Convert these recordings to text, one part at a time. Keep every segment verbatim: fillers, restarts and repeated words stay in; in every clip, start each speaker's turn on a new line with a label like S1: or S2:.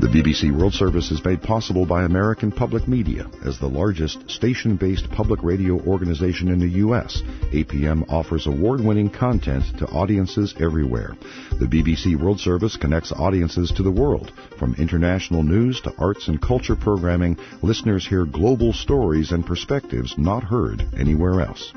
S1: The B B C World Service is made possible by American Public Media. As the largest station-based public radio organization in the U S, A P M offers award-winning content to audiences everywhere. The B B C World Service connects audiences to the world. From international news to arts and culture programming, listeners hear global stories and perspectives not heard anywhere else.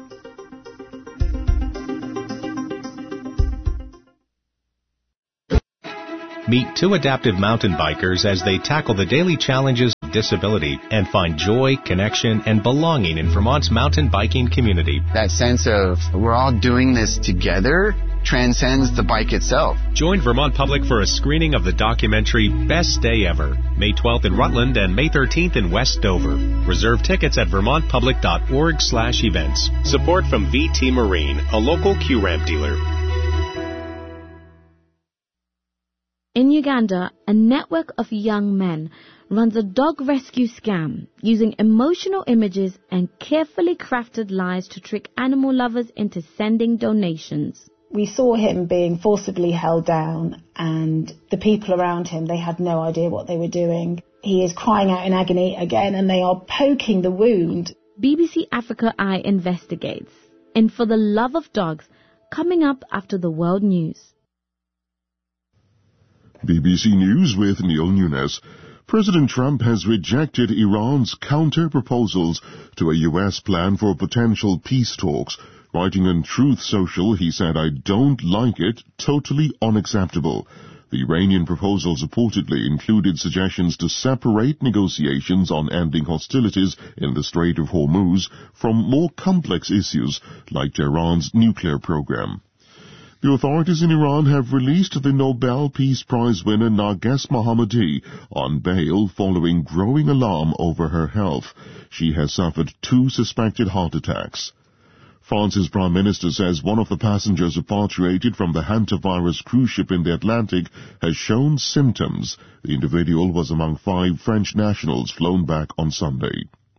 S2: Meet two adaptive mountain bikers as they tackle the daily challenges of disability and find joy, connection, and belonging in Vermont's mountain biking community.
S3: That sense of we're all doing this together transcends the bike itself.
S2: Join Vermont Public for a screening of the documentary Best Day Ever, May twelfth in Rutland and May thirteenth in West Dover. Reserve tickets at vermontpublic.org slash events. Support from V T Marine, a local Q-Ramp dealer.
S4: In Uganda, a network of young men runs a dog rescue scam using emotional images and carefully crafted lies to trick animal lovers into sending donations.
S5: We saw him being forcibly held down, and the people around him, they had no idea what they were doing. He is crying out in agony again, and they are poking the wound.
S4: B B C Africa Eye investigates. And For the Love of Dogs, coming up after the world news.
S6: B B C News with Neil Nunes. President Trump has rejected Iran's counter-proposals to a U S plan for potential peace talks. Writing on Truth Social, he said, "I don't like it, totally unacceptable." The Iranian proposal supportedly included suggestions to separate negotiations on ending hostilities in the Strait of Hormuz from more complex issues like Tehran's nuclear program. The authorities in Iran have released the Nobel Peace Prize winner Narges Mohammadi on bail following growing alarm over her health. She has suffered two suspected heart attacks. France's Prime Minister says one of the passengers repatriated from the hantavirus cruise ship in the Atlantic has shown symptoms. The individual was among five French nationals flown back on Sunday.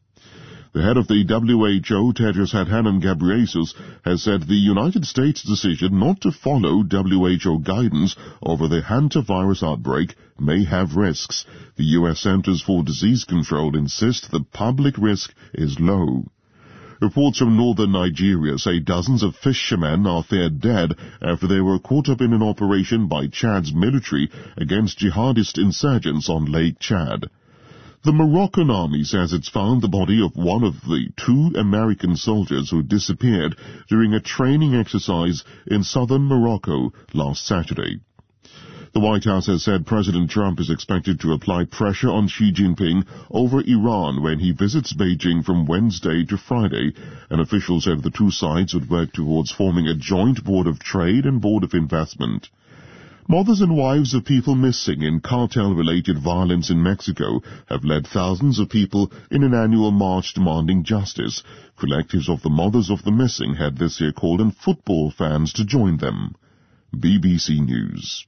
S6: The head of the W H O, Tedros Adhanom Ghebreyesus, has said the United States' decision not to follow W H O guidance over the hantavirus outbreak may have risks. The U S Centers for Disease Control insist the public risk is low. Reports from northern Nigeria say dozens of fishermen are feared dead after they were caught up in an operation by Chad's military against jihadist insurgents on Lake Chad. The Moroccan army says it's found the body of one of the two American soldiers who disappeared during a training exercise in southern Morocco last Saturday. The White House has said President Trump is expected to apply pressure on Xi Jinping over Iran when he visits Beijing from Wednesday to Friday. An official said the two sides would work towards forming a joint board of trade and board of investment. Mothers and wives of people missing in cartel-related violence in Mexico have led thousands of people in an annual march demanding justice. Collectives of the mothers of the missing had this year called on football fans to join them. B B C News.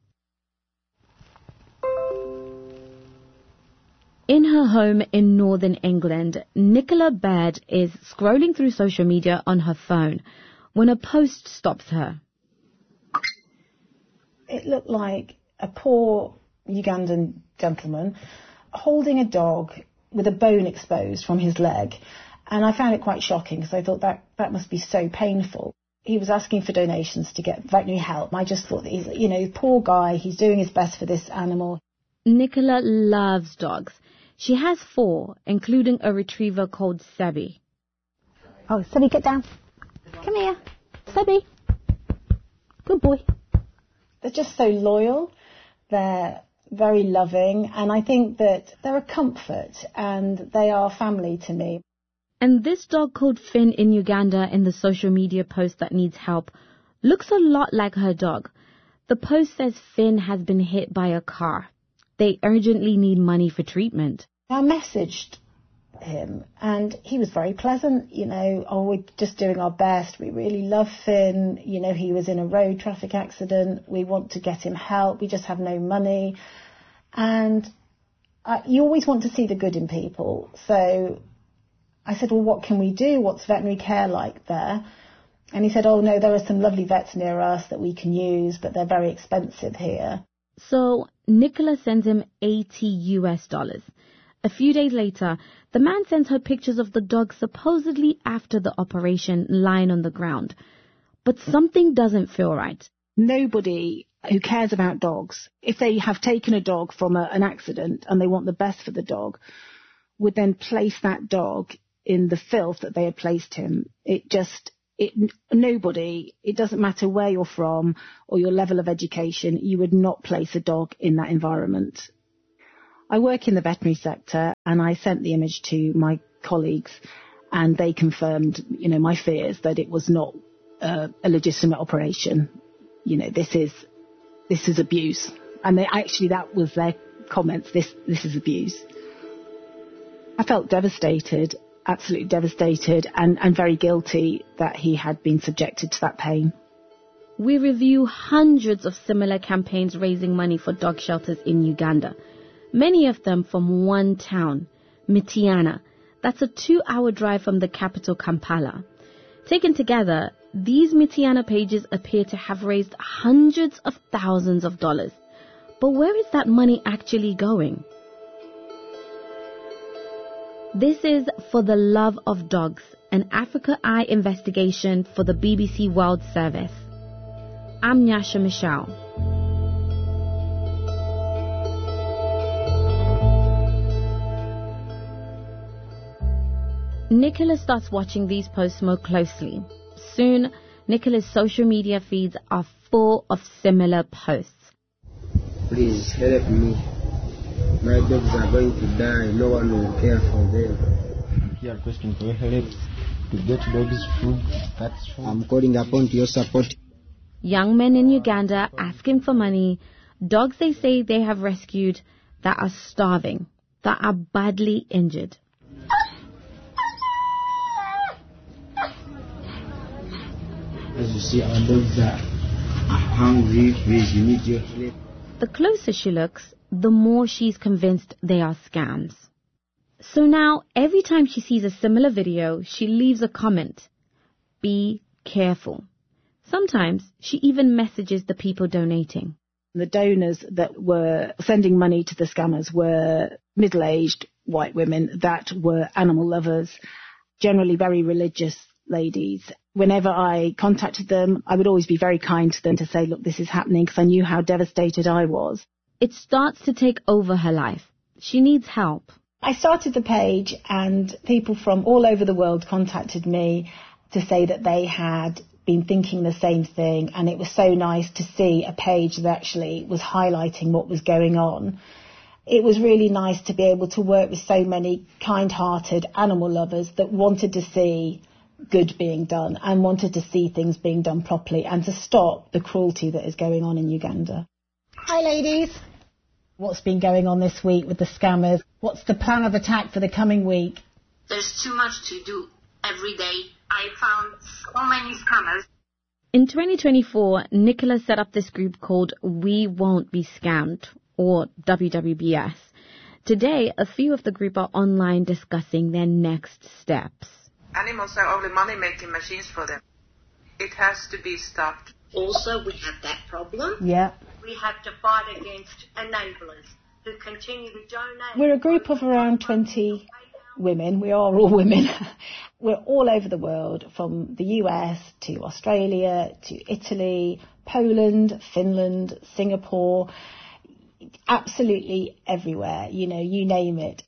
S4: In her home in northern England, Nicola Baird is scrolling through social media on her phone when a post stops her.
S5: It looked like a poor Ugandan gentleman holding a dog with a bone exposed from his leg. And I found it quite shocking because I thought that, that must be so painful. He was asking for donations to get veterinary help. I just thought that he's, you know, poor guy, he's doing his best for this animal.
S4: Nicola loves dogs. She has four, including a retriever called Sebi.
S5: Oh, Sebi, get down. Come here. Sebi. Good boy. They're just so loyal. They're very loving. And I think that they're a comfort and they are family to me.
S4: And this dog called Finn in Uganda in the social media post that needs help looks a lot like her dog. The post says Finn has been hit by a car. They urgently need money for treatment.
S5: I messaged him and he was very pleasant, you know, oh, we're just doing our best. We really love Finn. You know, he was in a road traffic accident. We want to get him help. We just have no money. And uh, you always want to see the good in people. So I said, well, what can we do? What's veterinary care like there? And he said, oh, no, there are some lovely vets near us that we can use, but they're very expensive here.
S4: So Nicola sends him eighty U S dollars. A few days later, the man sends her pictures of the dog supposedly after the operation lying on the ground. But something doesn't feel right.
S5: Nobody who cares about dogs, if they have taken a dog from a, an accident and they want the best for the dog, would then place that dog in the filth that they had placed him. It just, it, nobody, it doesn't matter where you're from or your level of education, you would not place a dog in that environment. I work in the veterinary sector and I sent the image to my colleagues and they confirmed, you know, my fears that it was not uh, a legitimate operation. You know, this is, this is abuse. And they actually, that was their comments, this, this is abuse. I felt devastated, absolutely devastated and, and very guilty that he had been subjected to that pain.
S4: We review hundreds of similar campaigns raising money for dog shelters in Uganda. Many of them from one town, Mityana. That's a two-hour drive from the capital, Kampala. Taken together, these Mityana pages appear to have raised hundreds of thousands of dollars. But where is that money actually going? This is For the Love of Dogs, an Africa Eye investigation for the B B C World Service. I'm Nyasha Michelle. Nicola starts watching these posts more closely. Soon, Nicola's social media feeds are full of similar posts.
S7: Please help me. My dogs are going to die. No one will care for them. We are requesting for your help to get dogs food. That's food. I'm calling upon your support.
S4: Young men in Uganda asking for money. Dogs they say they have rescued that are starving, that are badly injured.
S7: As you see, our dogs are hungry. Please, you need your help.
S4: The closer she looks, the more she's convinced they are scams. So now, every time she sees a similar video, she leaves a comment. Be careful. Sometimes she even messages the people donating.
S5: The donors that were sending money to the scammers were middle-aged white women that were animal lovers, generally very religious ladies. Whenever I contacted them, I would always be very kind to them to say, look, this is happening, because I knew how devastated I was.
S4: It starts to take over her life. She needs help.
S5: I started the page and people from all over the world contacted me to say that they had been thinking the same thing, and it was so nice to see a page that actually was highlighting what was going on. It was really nice to be able to work with so many kind-hearted animal lovers that wanted to see good being done and wanted to see things being done properly and to stop the cruelty that is going on in Uganda. Hi ladies. What's been going on this week with the scammers? What's the plan of attack for the coming week?
S8: There's too much to do every day. I found so many scammers.
S4: In twenty twenty-four, Nicola set up this group called We Won't Be Scammed, or W W B S. Today, a few of the group are online discussing their next steps.
S9: Animals are only money-making machines for them. It has to be stopped.
S8: Also, we have that problem.
S5: Yeah.
S8: We have to fight against enablers who continue to donate.
S5: We're a group of around twenty women. We are all women. We're all over the world, from the U S to Australia to Italy, Poland, Finland, Singapore, absolutely everywhere. You know, you name it.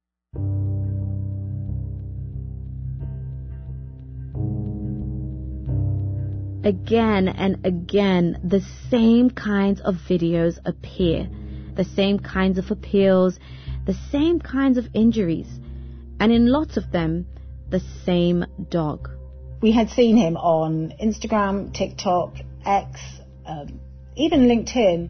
S4: Again and again, the same kinds of videos appear, the same kinds of appeals, the same kinds of injuries, and in lots of them, the same dog.
S5: We had seen him on Instagram, TikTok, X, um, even LinkedIn.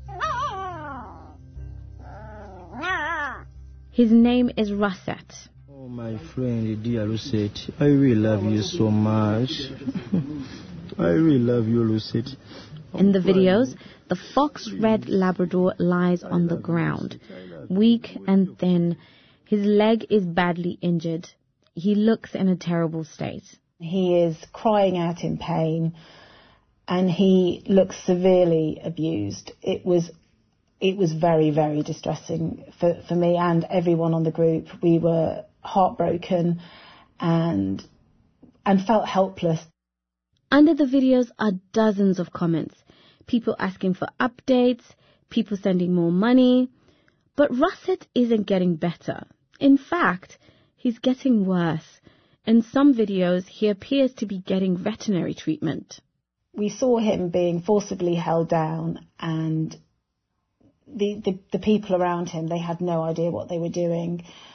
S4: His name is Russet.
S7: Oh, my friend, dear Lucette, I really love you so much. I really love you, Lucette.
S4: In the videos, the fox red Labrador lies on the ground, weak and thin. His leg is badly injured. He looks in a terrible state.
S5: He is crying out in pain and he looks severely abused. It was it was very, very distressing for, for me and everyone on the group. We were heartbroken and and felt helpless.
S4: Under the videos are dozens of comments, people asking for updates, people sending more money. But Russet isn't getting better. In fact, he's getting worse. In some videos, he appears to be getting veterinary treatment.
S5: We saw him being forcibly held down, and the, the, the people around him, they had no idea what they were doing.